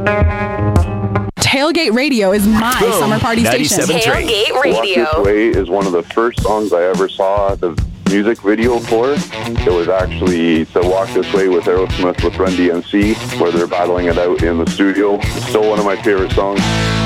Tailgate Radio is my summer party station. Tailgate Radio. Walk This Way is one of the first songs I ever saw the music video for. It was actually to Walk This Way with Aerosmith with Run DMC, where they're battling it out in the studio. It's still one of my favorite songs.